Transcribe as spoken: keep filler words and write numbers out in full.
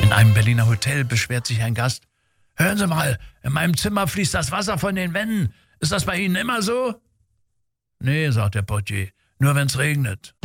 In einem Berliner Hotel beschwert sich ein Gast. Hören Sie mal, in meinem Zimmer fließt das Wasser von den Wänden. Ist das bei Ihnen immer so? Nee, sagt der Portier, nur wenn's regnet.